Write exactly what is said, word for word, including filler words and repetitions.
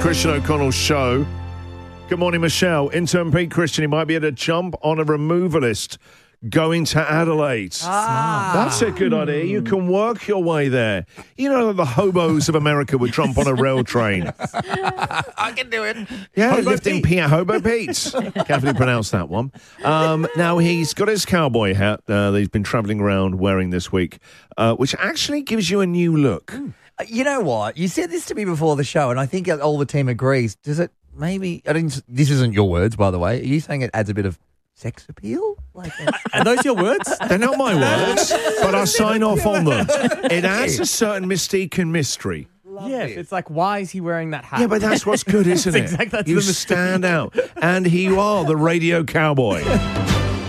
Christian O'Connell's show. Good morning, Michelle. Intern Pete Christian, he might be able to jump on a removalist going to Adelaide. Ah. That's a good idea. You can work your way there. You know, the hobos of America would jump on a rail train. I can do it. Yeah, Hobo lifting Pete. Pete. Hobo Pete. Carefully pronounce that one. Um, now, he's got his cowboy hat uh, that he's been travelling around wearing this week, uh, which actually gives you a new look. Uh, You know what? You said this to me before the show, and I think all the team agrees. Does it maybe... I didn't. This isn't your words, by the way. Are you saying it adds a bit of sex appeal? Like a- Are those your words? They're not my words, but I sign off on them. It adds a certain mystique and mystery. Yes, it's like, why is he wearing that hat? Yeah, but that's what's good, isn't That's it? exact- that's you the mistake. stand out. And here you are, the radio cowboy.